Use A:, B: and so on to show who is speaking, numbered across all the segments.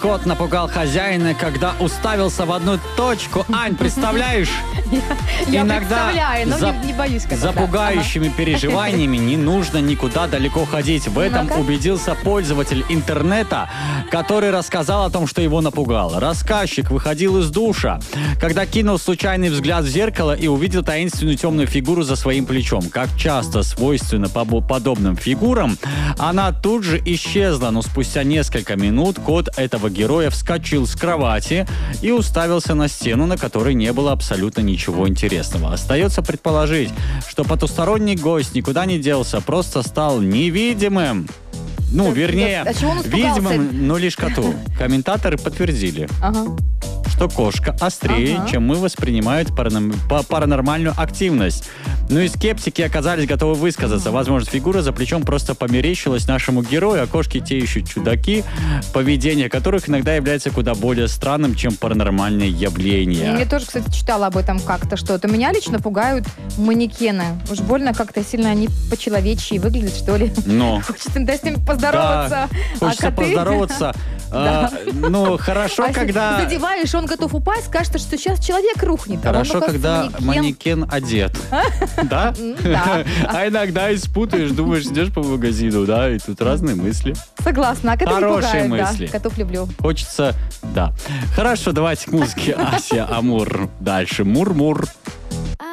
A: Кот напугал хозяина, когда уставился в одну точку. Ань, представляешь?
B: Я
A: Иногда
B: представляю, но не боюсь.
A: за пугающими переживаниями не нужно никуда далеко ходить. В этом
B: Ну-ка.
A: убедился пользователь интернета, который рассказал о том, что его напугало. Рассказчик выходил из душа, когда кинул случайный взгляд в зеркало и увидел таинственную темную фигуру за своим плечом. Как часто свойственно подобным фигурам, она тут же исчезла, но спустя несколько минут кот этого героя вскочил с кровати и уставился на стену, на которой не было абсолютно ничего интересного. Остается предположить, что потусторонний гость никуда не делся, просто стал невидимым. Ну, вернее,
B: а чего он испугался?
A: видимым, но лишь коту. Комментаторы подтвердили,
B: Ага.
A: что кошка острее, чем мы воспринимаем паранормальную активность. Ну и скептики оказались готовы высказаться. Возможно, фигура за плечом просто померещилась нашему герою, а кошки те еще чудаки, поведение которых иногда является куда более странным, чем паранормальные явления.
B: Я тоже, кстати, читала об этом как-то что-то. Меня лично пугают манекены. Уж больно как-то сильно они по-человечьи выглядят, что ли.
A: Но.
B: Хочется иногда с ними поздороваться.
A: Да, хочется
B: а коты...
A: поздороваться. Ну, хорошо,
B: если
A: когда...
B: задеваешь, он готов упасть, кажется, что сейчас человек рухнет. а он,
A: Хорошо,
B: оказывается,
A: когда манекен одет. Да?
B: Да.
A: А иногда и спутаешь, думаешь, идешь по магазину, да, и тут разные мысли.
B: Согласна. А коты не
A: Хорошие
B: пугают,
A: мысли.
B: да. Котов люблю.
A: Хочется, да. Хорошо, давайте к музыке. Ася Амур. Дальше. Мур-мур.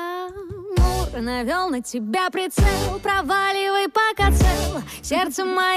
C: Амур навел на тебя прицел, проваливай пока цел, сердце мое.